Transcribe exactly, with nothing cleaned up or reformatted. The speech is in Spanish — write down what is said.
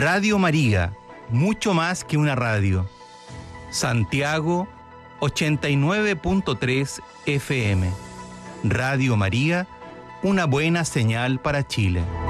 Radio María, mucho más que una radio. Santiago, ochenta y nueve punto tres F M. Radio María, una buena señal para Chile.